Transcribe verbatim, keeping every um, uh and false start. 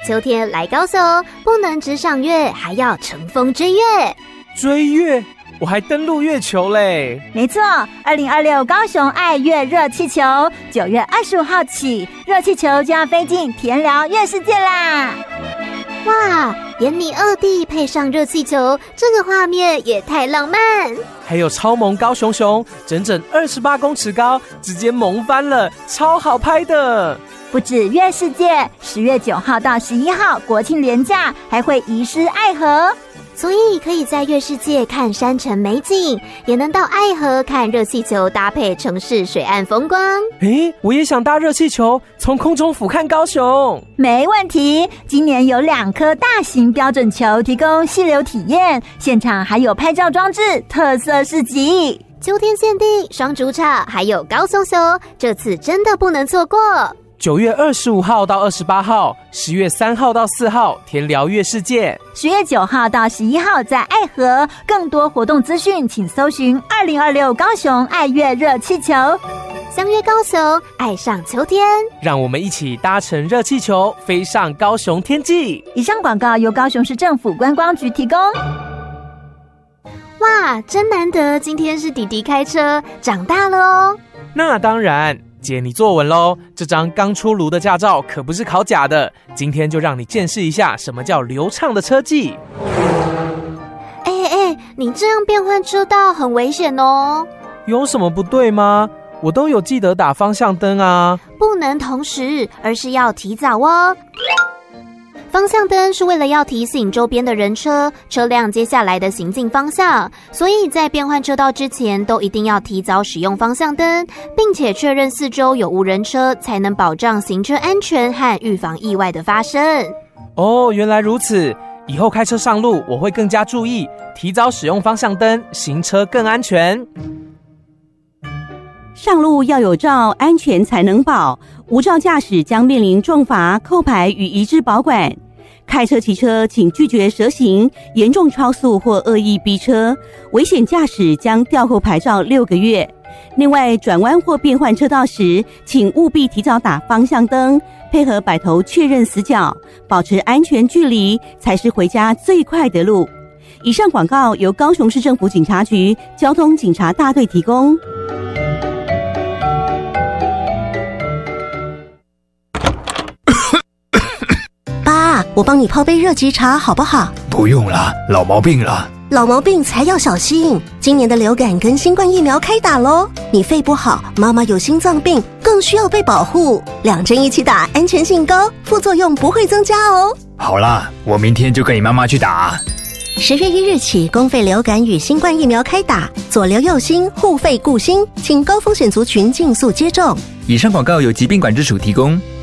秋天来高雄，不能只赏月，还要乘风追月。 追月？我还登陆月球嘞！ 没错，二零二六高雄爱月热气球，九月二十五号起，热气球就要飞进田寮月世界啦！ 哇，延宁二弟配上热气球，这个画面也太浪漫。 还有超萌高雄熊，整整二十八公尺高，直接萌翻了，超好拍的。 不止月世界，十月九号到十一号国庆连假还会移师爱河。 所以可以在月世界看山城美景，也能到爱河看热气球搭配城市水岸风光。 诶，我也想搭热气球，从空中俯瞰高雄。 没问题，今年有两颗大型标准球提供溪流体验，现场还有拍照装置、特色市集。 秋天限定双主场，还有高松熊，这次真的不能错过。 九月二十五号到二十八号，十月三号到四号田寮月世界， 十月九号到十一号在爱河。更多活动资讯，请搜寻二零二六高雄爱月热气球。 相约高雄，爱上秋天， 让我们一起搭乘热气球飞上高雄天际。 以上广告由高雄市政府观光局提供。 哇，真难得，今天是弟弟开车，长大了哦。 那当然，姐你坐稳咯，这张刚出炉的驾照可不是考假的，今天就让你见识一下什么叫流畅的车技。 哎哎，你这样变换车道很危险哦。 有什么不对吗？我都有记得打方向灯啊。 不能同时，而是要提早哦。方向灯是为了要提醒周边的人车、车辆接下来的行进方向，所以在变换车道之前都一定要提早使用方向灯，并且确认四周有无人车，才能保障行车安全和预防意外的发生。 哦，原来如此，以后开车上路我会更加注意，提早使用方向灯，行车更安全。 上路要有照，安全才能保。无照驾驶将面临重罚、扣牌与移置保管。开车骑车请拒绝蛇行、严重超速或恶意逼车，危险驾驶将吊扣牌照六个月。另外，转弯或变换车道时，请务必提早打方向灯，配合摆头确认死角，保持安全距离，才是回家最快的路。以上广告由高雄市政府警察局交通警察大队提供。 爸，我帮你泡杯热吉茶好不好？ 不用了，老毛病了。 老毛病才要小心，今年的流感跟新冠疫苗开打咯。你肺不好，妈妈有心脏病，更需要被保护。两针一起打，安全性高，副作用不会增加哦。 好啦，我明天就跟你妈妈去打。 十月一日起，公费流感与新冠疫苗开打，左流右心，护肺顾心，请高风险族群尽速接种。 以上广告由疾病管制署提供。